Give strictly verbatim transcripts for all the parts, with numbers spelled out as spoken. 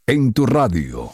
En tu radio,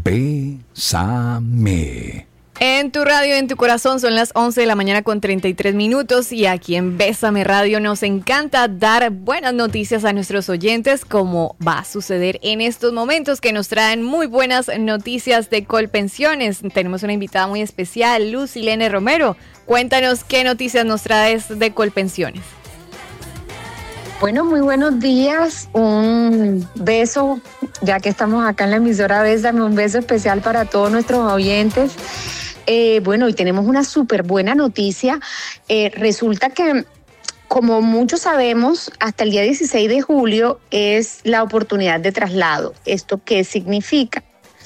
Bésame. En tu radio, en tu corazón, son las once de la mañana con treinta y tres minutos y aquí en Bésame Radio nos encanta dar buenas noticias a nuestros oyentes, como va a suceder en estos momentos que nos traen muy buenas noticias de Colpensiones. Tenemos una invitada muy especial, Lucilene Romero. Cuéntanos qué noticias nos traes de Colpensiones. Bueno, muy buenos días, un beso, ya que estamos acá en la emisora Bésame, un beso especial para todos nuestros oyentes. Eh, bueno, y tenemos una súper buena noticia. Eh, resulta que, como muchos sabemos, hasta el día dieciséis de julio es la oportunidad de traslado. ¿Esto qué significa?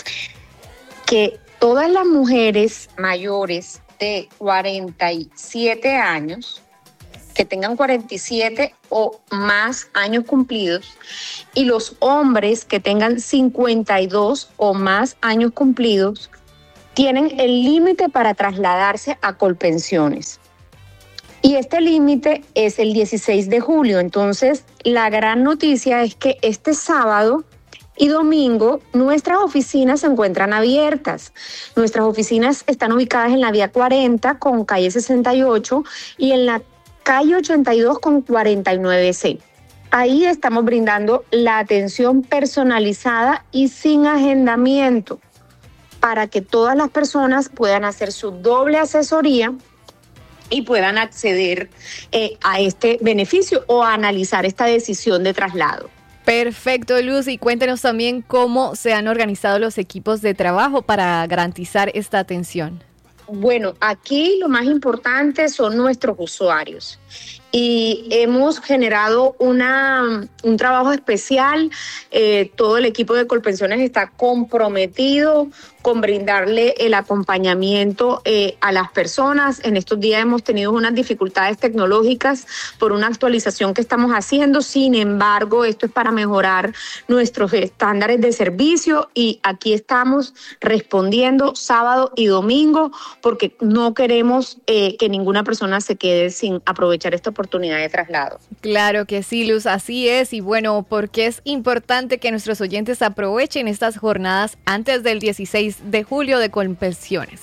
Que todas las mujeres mayores de cuarenta y siete años, que tengan cuarenta y siete o más años cumplidos, y los hombres que tengan cincuenta y dos o más años cumplidos, tienen el límite para trasladarse a Colpensiones. Y este límite es el dieciséis de julio. Entonces, la gran noticia es que este sábado y domingo nuestras oficinas se encuentran abiertas. Nuestras oficinas están ubicadas en la vía cuarenta con calle sesenta y ocho y en la calle ochenta y dos con cuarenta y nueve C. Ahí estamos brindando la atención personalizada y sin agendamiento para que todas las personas puedan hacer su doble asesoría y puedan acceder eh, a este beneficio o a analizar esta decisión de traslado. Perfecto, Luz, y cuéntenos también cómo se han organizado los equipos de trabajo para garantizar esta atención. Bueno, aquí lo más importante son nuestros usuarios y hemos generado una, un trabajo especial. Eh, todo el equipo de Colpensiones está comprometido con brindarle el acompañamiento eh, a las personas. En estos días hemos tenido unas dificultades tecnológicas por una actualización que estamos haciendo. Sin embargo, esto es para mejorar nuestros estándares de servicio y aquí estamos respondiendo sábado y domingo porque no queremos eh, que ninguna persona se quede sin aprovechar esta oportunidad de traslado. Claro que sí, Luz, así es. Y bueno, porque es importante que nuestros oyentes aprovechen estas jornadas antes del dieciséis de julio de Colpensiones.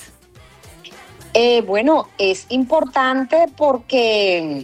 Eh, bueno, es importante porque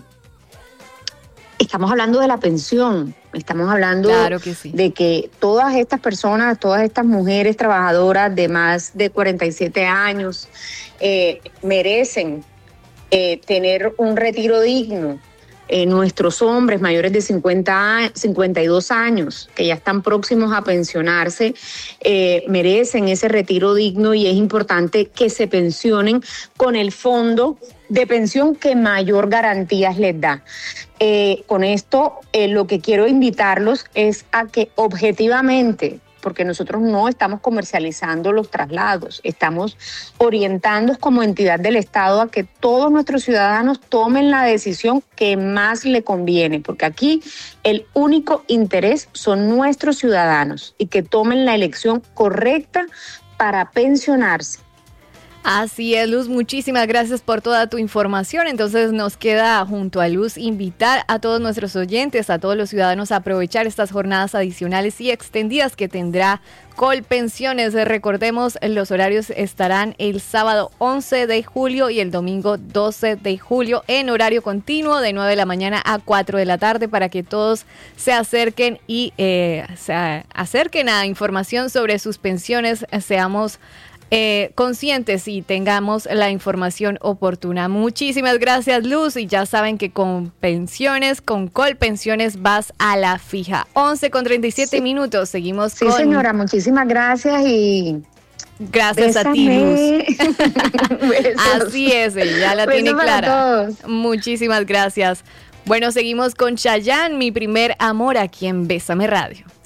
estamos hablando de la pensión, estamos hablando claro que sí. de que todas estas personas, todas estas mujeres trabajadoras de más de cuarenta y siete años eh, merecen eh, tener un retiro digno. Eh, nuestros hombres mayores de cincuenta, cincuenta y dos años, que ya están próximos a pensionarse, eh, merecen ese retiro digno y es importante que se pensionen con el fondo de pensión que mayor garantías les da. Eh, con esto, eh, lo que quiero invitarlos es a que objetivamente, porque nosotros no estamos comercializando los traslados, estamos orientando como entidad del Estado a que todos nuestros ciudadanos tomen la decisión que más le conviene, porque aquí el único interés son nuestros ciudadanos y que tomen la elección correcta para pensionarse. Así es, Luz, muchísimas gracias por toda tu información. Entonces nos queda junto a Luz invitar a todos nuestros oyentes, a todos los ciudadanos a aprovechar estas jornadas adicionales y extendidas que tendrá Colpensiones. Recordemos, los horarios estarán el sábado once de julio y el domingo doce de julio en horario continuo de nueve de la mañana a cuatro de la tarde para que todos se acerquen y eh, se acerquen a información sobre sus pensiones, seamos Eh, conscientes y tengamos la información oportuna. Muchísimas gracias, Luz, y ya saben que con pensiones, con Colpensiones vas a la fija. once con treinta y siete sí. minutos, seguimos sí, con... Sí, señora, muchísimas gracias y... Gracias Bésame. A ti, Luz. Así es, ya la tiene clara. Muchísimas gracias. Bueno, seguimos con Chayanne, Mi Primer Amor, aquí en Bésame Radio.